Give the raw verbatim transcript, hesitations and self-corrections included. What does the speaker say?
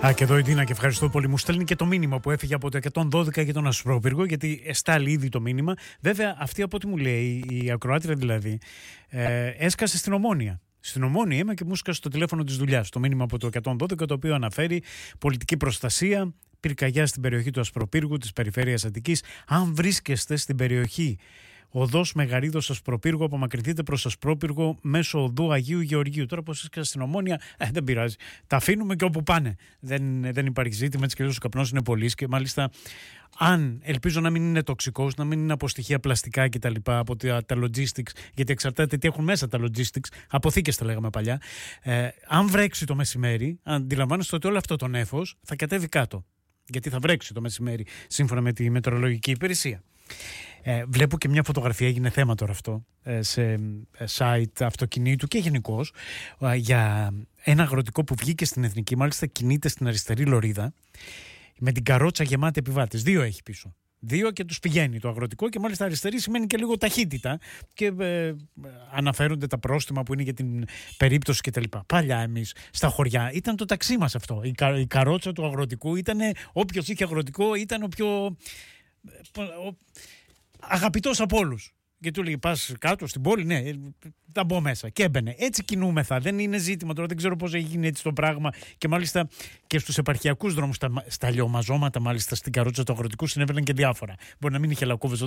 Α, και εδώ η Ντίνα, και ευχαριστώ πολύ. Μου στέλνει και το μήνυμα που έφυγε από το εκατόν δώδεκα για τον Ασπρόπυργο, γιατί εστάλει ήδη το μήνυμα. Βέβαια, αυτή από ό,τι μου λέει, η ακροάτρια δηλαδή, ε, έσκασε στην Ομόνια. Στην Ομόνια είμαι και μου έσκασε το τηλέφωνο της δουλειάς. Το μήνυμα από το εκατόν δώδεκα, το οποίο αναφέρει πολιτική προστασία, πυρκαγιά στην περιοχή του Ασπροπύργου της περιφέρειας Αττικής. Αν βρίσκεστε στην περιοχή οδός Μεγαρίδος Ασπροπύργου, απομακρυνθείτε προς Ασπρόπυργο μέσω οδού Αγίου Γεωργίου. Τώρα, πως έσκασε στην Ομόνια, ε, δεν πειράζει. Τα αφήνουμε και όπου πάνε. Δεν, δεν υπάρχει ζήτημα. Έτσι κι αλλιώς ο καπνός είναι πολύς, και μάλιστα, αν ελπίζω να μην είναι τοξικός, να μην είναι από στοιχεία πλαστικά κτλ., από τα, τα logistics, γιατί εξαρτάται τι έχουν μέσα τα logistics, αποθήκες τα λέγαμε παλιά. Ε, αν βρέξει το μεσημέρι, αντιλαμβάνεστε ότι όλο αυτό το νέφος θα κατέβει κάτω. Γιατί θα βρέξει το μεσημέρι, σύμφωνα με τη μετεωρολογική υπηρεσία. Ε, βλέπω και μια φωτογραφία, έγινε θέμα τώρα αυτό, ε, σε site αυτοκινήτου και γενικώς, ε, για ένα αγροτικό που βγήκε στην Εθνική, μάλιστα κινείται στην αριστερή λωρίδα, με την καρότσα γεμάτη επιβάτες. Δύο έχει πίσω. Δύο και τους πηγαίνει το αγροτικό, και μάλιστα αριστερή σημαίνει και λίγο ταχύτητα, και ε, αναφέρονται τα πρόστιμα που είναι για την περίπτωση κτλ. Παλιά εμείς στα χωριά ήταν το ταξί μας αυτό. Η, κα, η καρότσα του αγροτικού ήταν, όποιος είχε αγροτικό ήταν ο πιο ο, αγαπητός από όλους. Και του λέει: πας κάτω στην πόλη, ναι, θα μπω μέσα. Και έμπαινε. Έτσι κινούμεθα. Δεν είναι ζήτημα τώρα, δεν ξέρω πώς έχει γίνει έτσι το πράγμα. Και μάλιστα και στους επαρχιακούς δρόμους, στα, στα λιωμαζώματα, μάλιστα στην καρότσα του αγροτικού, συνέβαιναν και διάφορα. Μπορεί να μην είχε λακκούβες